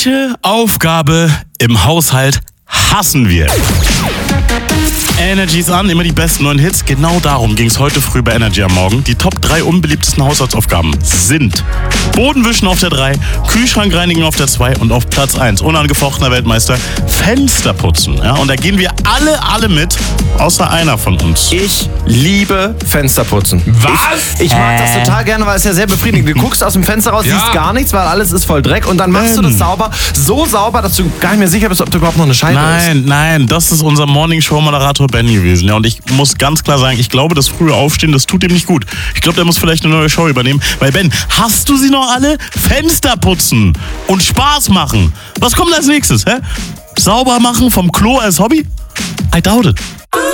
Welche Aufgabe im Haushalt hassen wir? Energy ist an, immer die besten neuen Hits. Genau darum ging es heute früh bei Energy am Morgen. Die Top 3 unbeliebtesten Haushaltsaufgaben sind Bodenwischen auf der 3, Kühlschrank reinigen auf der 2 und auf Platz 1, unangefochtener Weltmeister, Fenster putzen. Ja, und da gehen wir alle mit, außer einer von uns. Ich liebe Fensterputzen. Was? Ich mag das total gerne, weil es ja sehr befriedigend. Du guckst aus dem Fenster raus, Ja. siehst gar nichts, weil alles ist voll Dreck und dann machst du das sauber. So sauber, dass du gar nicht mehr sicher bist, ob du überhaupt noch eine Scheibe ist. Nein, das ist unser Morning-Show-Moderator Ben gewesen. Ja, und ich muss ganz klar sagen, ich glaube, das frühe Aufstehen, das tut ihm nicht gut. Ich glaube, der muss vielleicht eine neue Show übernehmen. Weil Ben, hast du sie noch alle? Fenster putzen und Spaß machen. Was kommt als nächstes? Hä? Sauber machen vom Klo als Hobby? I doubt it.